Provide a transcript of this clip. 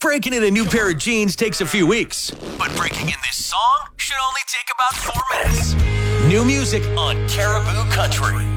Breaking in a new pair of jeans takes a few weeks, but breaking in this song should only take about 4 minutes. New music on Caribou Country.